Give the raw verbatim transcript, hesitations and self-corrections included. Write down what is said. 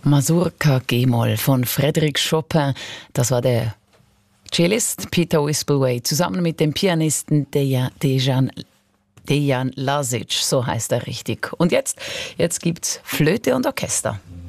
Mazurka G-Moll von Frédéric Chopin. Das war der Cellist Peter Wispelwey zusammen mit dem Pianisten Dejan, Dejan, Dejan Lazic, so heißt er richtig. Und jetzt, jetzt gibt's Flöte und Orchester.